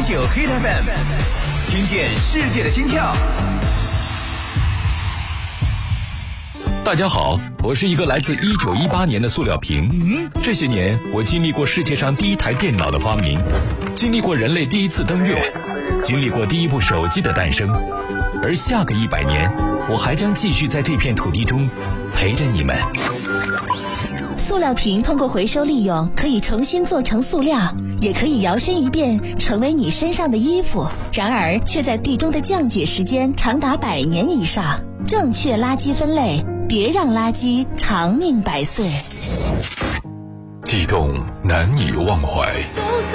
Hit FM， 听见世界的心跳。 大家好，我是一个来自1918年的塑料瓶。这些年，我经历过世界上第一台电脑的发明，经历过人类第一次登月，经历过第一部手机的诞生。而下个100年，我还将继续在这片土地中陪着你们。 塑料瓶通过回收利用，可以重新做成塑料，也可以摇身一变成为你身上的衣服。然而，却在地中的降解时间长达100年以上。正确垃圾分类，别让垃圾长命百岁。 悸动难以忘怀。